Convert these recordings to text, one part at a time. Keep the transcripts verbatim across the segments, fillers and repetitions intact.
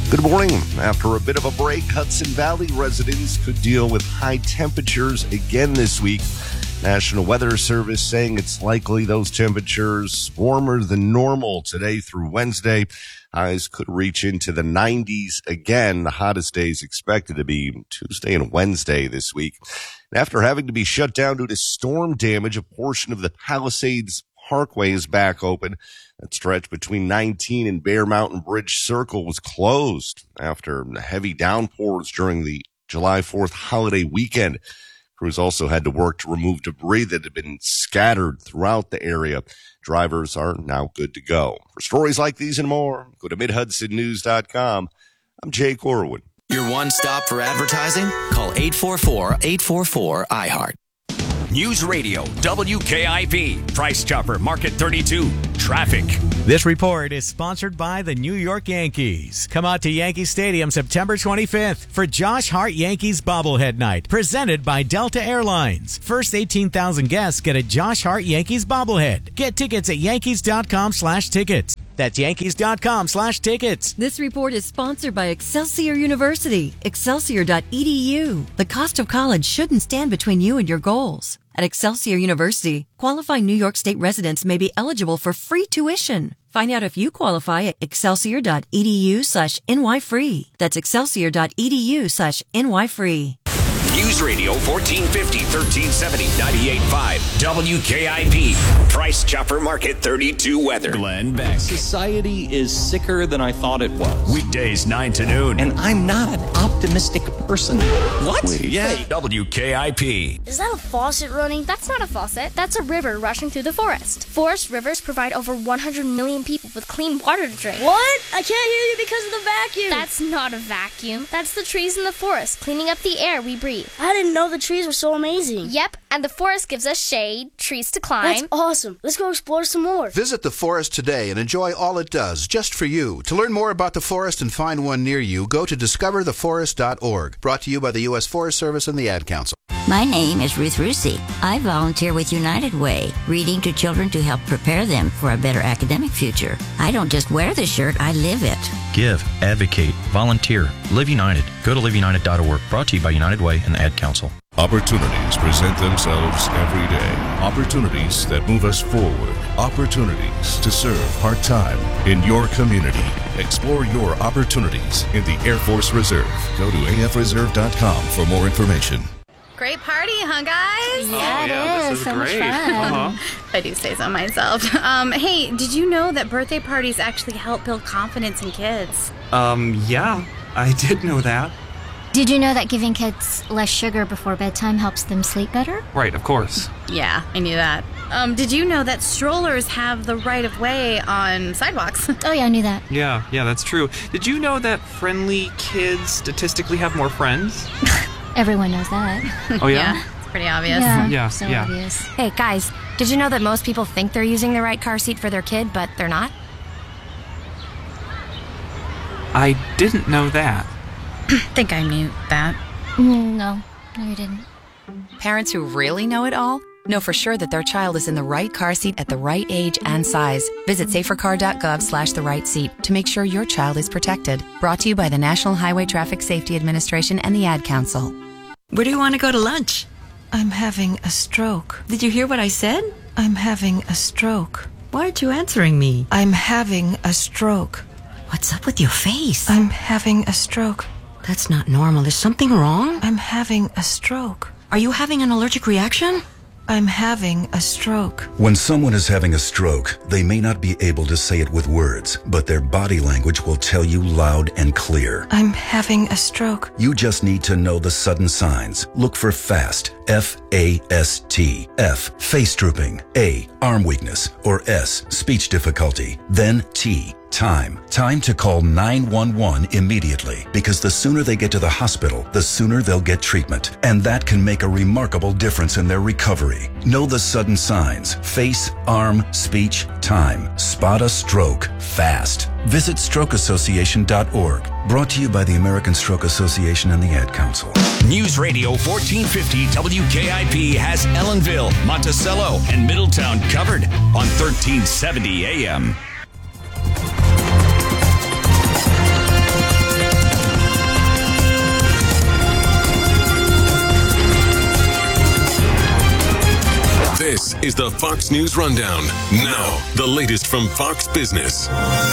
Good morning. After a bit of a break, Hudson Valley residents could deal with high temperatures again this week. National Weather Service saying it's likely those temperatures warmer than normal today through Wednesday. Highs could reach into the nineties again. The hottest days expected to be Tuesday and Wednesday this week. And after having to be shut down due to storm damage, a portion of the Palisades Parkway is back open. That stretch between nineteen and Bear Mountain Bridge Circle was closed after heavy downpours during the July fourth holiday weekend. Crews also had to work to remove debris that had been scattered throughout the area. Drivers are now good to go. For stories like these and more, go to mid hudson news dot com. I'm Jake Orwin. Your one stop for advertising? Call eight four four, eight four four, I heart. News Radio, W K I P, Price Chopper, Market thirty-two, Traffic. This report is sponsored by the New York Yankees. Come out to Yankee Stadium September twenty-fifth for Josh Hart Yankees Bobblehead Night, presented by Delta Airlines. First eighteen thousand guests get a Josh Hart Yankees bobblehead. Get tickets at yankees.com slash tickets. That's yankees.com slash tickets. This report is sponsored by Excelsior University, excelsior dot e d u. The cost of college shouldn't stand between you and your goals. At Excelsior University, qualifying New York State residents may be eligible for free tuition. Find out if you qualify at excelsior dot e d u slash n y free. That's excelsior dot e d u slash n y free. News Radio fourteen fifty, thirteen seventy, ninety-eight point five, W K I P, Price Chopper Market thirty-two weather. Glenn Beck. Society is sicker than I thought it was. Weekdays nine to noon. And I'm not an optimistic person. What? Wait, yeah. W K I P. Is that a faucet running? That's not a faucet. That's a river rushing through the forest. Forest rivers provide over one hundred million people with clean water to drink. What? I can't hear you because of the vacuum. That's not a vacuum. That's the trees in the forest cleaning up the air we breathe. I didn't know the trees were so amazing. Yep, and the forest gives us shade, trees to climb. That's awesome. Let's go explore some more. Visit the forest today and enjoy all it does, just for you. To learn more about the forest and find one near you, go to discover the forest dot org. Brought to you by the U S Forest Service and the Ad Council. My name is Ruth Rusi. I volunteer with United Way, reading to children to help prepare them for a better academic future. I don't just wear the shirt, I live it. Give, advocate, volunteer, Live United. Go to live united dot org. Brought to you by United Way and the Ad Council. Opportunities present themselves every day. Opportunities that move us forward. Opportunities to serve part-time in your community. Explore your opportunities in the Air Force Reserve. Go to a f reserve dot com for more information. Great party, huh, guys? Yeah, oh, yeah, it is. So great. much fun. Uh-huh. I do say so myself. Um, hey, did you know that birthday parties actually help build confidence in kids? Um, yeah, I did know that. Did you know that giving kids less sugar before bedtime helps them sleep better? Right, of course. Yeah, I knew that. Um, did you know that strollers have the right of way on sidewalks? Oh, yeah, I knew that. Yeah, yeah, that's true. Did you know that friendly kids statistically have more friends? Everyone knows that. Oh, yeah? Yeah, it's pretty obvious. Yeah, yeah. so yeah. obvious. Hey, guys, did you know that most people think they're using the right car seat for their kid, but they're not? I didn't know that. think I knew that. No, no, you didn't. Parents who really know it all know for sure that their child is in the right car seat at the right age and size. Visit safercar.gov slash the right seat to make sure your child is protected. Brought to you by the National Highway Traffic Safety Administration and the Ad Council. Where do you want to go to lunch? I'm having a stroke. Did you hear what I said? I'm having a stroke. Why aren't you answering me? I'm having a stroke. What's up with your face? I'm having a stroke. That's not normal. Is something wrong? I'm having a stroke. Are you having an allergic reaction? I'm having a stroke. When someone is having a stroke, they may not be able to say it with words, but their body language will tell you loud and clear. I'm having a stroke. You just need to know the sudden signs. Look for FAST, F A S T. F, face drooping. A, arm weakness. Or S, speech difficulty. Then T, time. Time to call nine one one immediately, because the sooner they get to the hospital, the sooner they'll get treatment. And that can make a remarkable difference in their recovery. Know the sudden signs. Face, arm, speech, time. Spot a stroke fast. Visit stroke association dot org. Brought to you by the American Stroke Association and the Ad Council. News Radio fourteen fifty W K I P has Ellenville, Monticello, and Middletown covered on thirteen seventy A M. the Fox News Rundown. Now, the latest from Fox Business.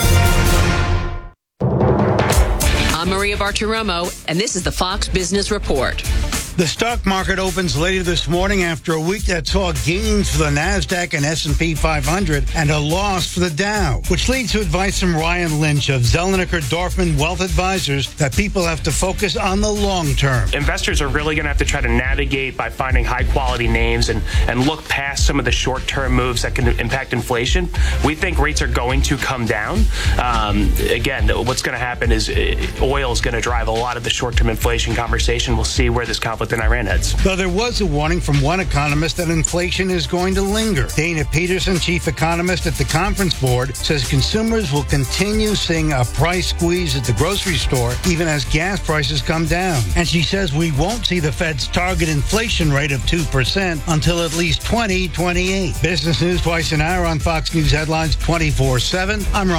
I'm Maria Bartiromo, and this is the Fox Business Report. The stock market opens later this morning after a week that saw gains for the NASDAQ and S and P five hundred and a loss for the Dow, which leads to advice from Ryan Lynch of Zelniker Dorfman Wealth Advisors that people have to focus on the long term. Investors are really going to have to try to navigate by finding high-quality names and, and look past some of the short-term moves that can impact inflation. We think rates are going to come down. Um, again, what's going to happen is oil is going to drive a lot of the short-term inflation conversation. We'll see where this conflict in Iran heads. Though there was a warning from one economist that inflation is going to linger. Dana Peterson, chief economist at the Conference Board, says consumers will continue seeing a price squeeze at the grocery store even as gas prices come down. And she says we won't see the Fed's target inflation rate of two percent until at least twenty twenty-eight. Business News twice an hour on Fox News Headlines twenty-four seven. I'm Ron.